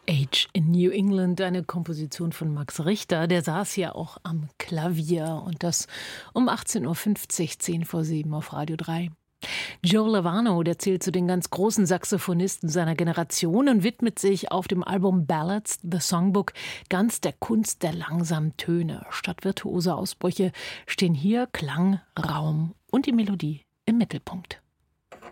Age in New England, eine Komposition von Max Richter. Der saß ja auch am Klavier und das um 18.50 Uhr, 10 vor 7 auf Radio 3. Joe Lovano, der zählt zu den ganz großen Saxophonisten seiner Generation und widmet sich auf dem Album Ballads, The Songbook, ganz der Kunst der langsamen Töne. Statt virtuoser Ausbrüche stehen hier Klang, Raum und die Melodie im Mittelpunkt.